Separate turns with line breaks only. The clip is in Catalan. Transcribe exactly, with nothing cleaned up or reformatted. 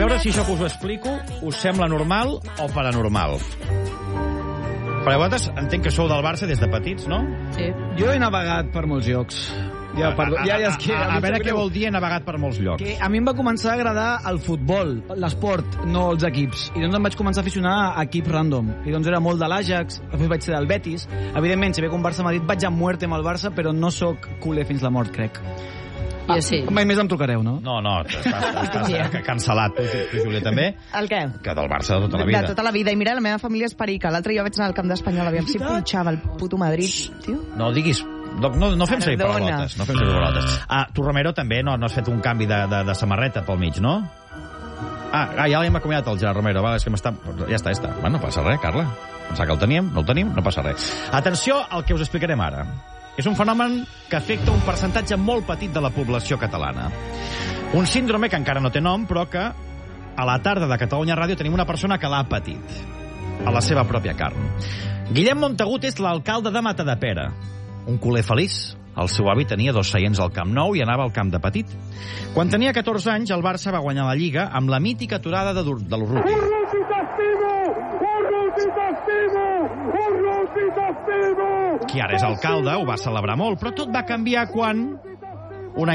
veure si això que us ho explico us sembla normal o paranormal. Perquè vosaltres entenc que sou del Barça des de petits, no?
Sí.
Jo he navegat per molts llocs. Ja, perdó, ja, ja és que...
A, a, a veure què vol dir he navegat per molts llocs.
Que a mi em va començar a agradar el futbol, l'esport, no els equips. I doncs em vaig començar a aficionar a equips random. I doncs era molt de l'Ajax, després vaig ser del Betis. Evidentment, si ve un Barça-Madrid, vaig a muerte amb el Barça, però no sóc culer fins la mort, crec.
Jo sí.
Mai més em trucareu, no?
No, no, estàs, estàs cancel·lat, tu, tu, Júlia, també.
El què?
Que del Barça de tota la vida.
De tota la vida. I mira, la meva família és perica. L'altre dia vaig anar al camp d'Espanyol, aviam si punxava el puto Madrid, tio.
No diguis... No, no, no fem servir
Perdona.
paraulotes. No fem servir paraulotes. Ah, tu, Romero, també no, no has fet un canvi de, de, de samarreta pel mig, no? Ah, ah ja l'hem acomiadat el Gerard Romero. Va, és que m'està... Ja està, ja està. Bueno, no passa res, Carla. Pensava que el teníem, no el tenim, no passa res. Atenció al que us explicarem ara. És un fenomen que afecta un percentatge molt petit de la població catalana. Un síndrome que encara no té nom, però que a la tarda de Catalunya Ràdio tenim una persona que l'ha patit a la seva pròpia carn. Guillem Montagut és l'alcalde de Matadepera. Un culer feliç. El seu avi tenia dos seients al Camp Nou i anava al camp de petit. Quan tenia catorze anys, el Barça va guanyar la Lliga amb la mítica aturada de, de l'Urruti.
Urruti t'estimo! Urruti t'estimo! Urruti t'estimo!
Qui ara és alcalde ho va celebrar molt, però tot va canviar quan